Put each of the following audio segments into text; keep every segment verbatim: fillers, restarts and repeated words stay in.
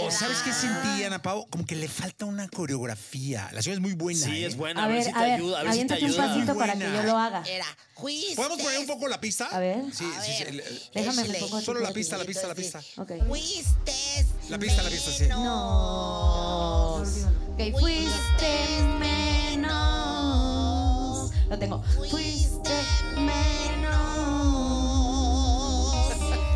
Pero, ¿sabes qué sentí, Ana Pao? Como que le falta una coreografía. La canción es muy buena. Sí, ¿eh? es buena. A A ver ver, si te a ver, ayuda. A ver si te aviéntate un ayuda. pasito para que Buena. yo lo haga. Era, fuiste. ¿Podemos poner un poco la pista? A ver. Sí, sí, sí. A ver, el- Déjame échale. me pongo aquí Solo la por pista, aquí. la pista, la pista. Ok. Fuiste. La pista, la pista, sí. menos. No. Ok, fuiste menos. Lo tengo. Fuiste menos.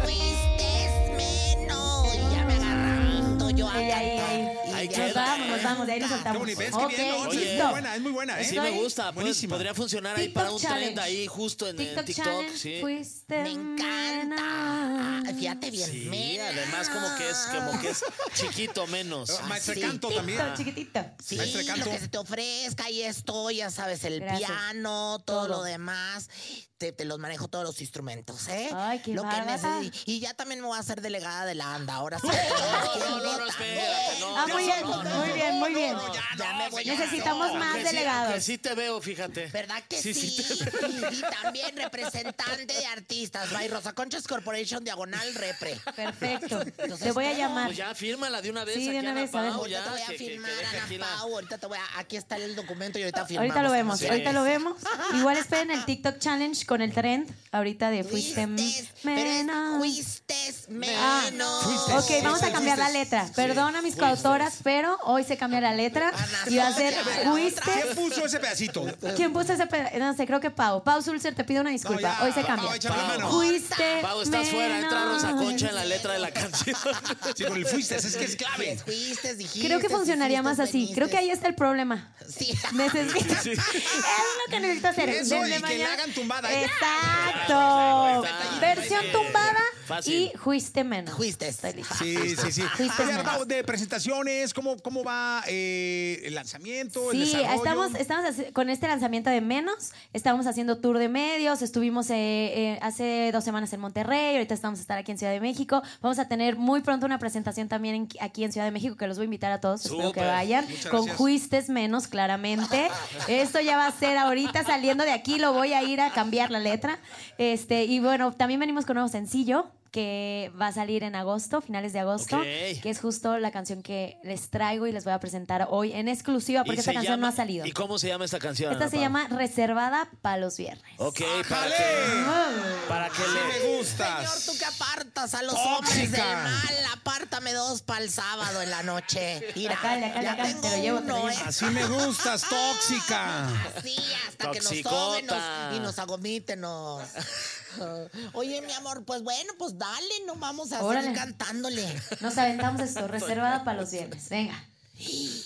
Fuiste menos. Y ya me agarrando yo Ahí, acá. ahí, ahí. Ahí Nos queda. vamos, nos vamos, de ahí nos Qué soltamos. bonito. ¿Ves Ok, qué bien? No, es listo. muy buena, es muy buena, ¿eh? Sí, Estoy- me gusta. Pues, Buenísima. podría funcionar ahí TikTok para un trend challenge. ahí justo en en TikTok, TikTok. challenge, Sí. fuiste Me encanta. menos. Fíjate bien. Sí, menos. además como que es como que es chiquito menos. Maestra sí. Canto también. Chiquitito, chiquitito. Sí, Maestra de canto. lo que se te ofrezca, ahí estoy, ya sabes, el Gracias. piano, todo, Todo. lo demás. Te, te los manejo todos los instrumentos, ¿eh? Ay, qué lo que bárbara. necesites. Y ya también me voy a hacer delegada de la ANDA. Ahora sí. No, no, no, no, espérate, no. Ah, muy bien, no, no, muy bien, muy bien. Ya me voy a- Necesitamos más Aunque sí- delegados. aunque sí te veo, fíjate. ¿Verdad que sí? Sí, sí Y, y también representante de artistas. By Rosa Conchas Corporation, diagonal repre. Perfecto. Entonces, Te voy a ¿cómo? llamar. Pues ya, fírmala de una vez Sí, de aquí, una Ana vez, a ver. Pao, Ahorita ya, te voy a que- que- que firmar, deje Ana aquí la- Pau. Ahorita te voy a... Aquí está el documento y ahorita firmamos. Ahorita lo vemos, Sí. ahorita lo vemos. Igual esperen el TikTok Challenge con el trend ahorita de fuiste Fuiste, pero es menos. fuiste Ah, menos. Fuiste. ok, vamos a Fuiste, cambiar la fuiste. letra. Perdón a mis coautoras, pero hoy se cambia la letra y va a ser fuiste. ¿Quién puso ese pedacito? ¿Quién puso ese pedazo? No sé, creo que Pau. Pau Sulcer, te pido una disculpa. No, ya, hoy se Pau, cambia. échame la mano. Fuiste Pau, estás fuera, entra Rosa menos. Concha en la letra de la canción. Sí, con el fuiste, es que es clave. Fuiste, dijiste. Creo que funcionaría más así. Creo que ahí está el problema. Sí. Necesito. Es lo que necesito hacer. Eso, Desde y que mañana. la hagan tumbada. Exacto. está. Versión tumbada Fácil. y fuiste menos. Fuiste. Estoy lista. Sí, sí, sí. Fuiste Oye, menos. Pau, de presentaciones, ¿cómo, cómo va eh, el lanzamiento, el Sí, desarrollo? estamos, estamos haci- con este lanzamiento de Menos, estamos haciendo tour de medios, estuvimos eh, eh, hace dos semanas en Monterrey, ahorita estamos a estar aquí en Ciudad de México, vamos a tener muy pronto una presentación también en- aquí en Ciudad de México que los voy a invitar a todos, espero que Súper. vayan, Muchas con gracias. Fuistes Menos, claramente. Esto ya va a ser ahorita saliendo de aquí, lo voy a ir a cambiar la letra. Este, y bueno, también venimos con un nuevo sencillo que va a salir en agosto, finales de agosto, Ok. que es justo la canción que les traigo y les voy a presentar hoy en exclusiva porque Y esta se canción llama- no ha salido. ¿Y cómo se llama esta canción? Esta Ana se Pao? llama Reservada para los viernes. Ok, para ¡Ájale! que, para que Sí le... me gustas. Señor, tú que apartas a los Tóxica. hombres del mal, apártame dos para el sábado en la noche. Mira, Acá, de acá, de ya acá, tengo te lo llevo, te lo uno, llevo. ¿eh? Así me gustas, tóxica. Así, hasta que nos Toxicota. tomen nos- y nos agomítenos. Oye, mi amor, pues bueno, pues dale, no vamos a Órale. seguir cantándole. Nos aventamos esto, Reservada para los viernes. Venga.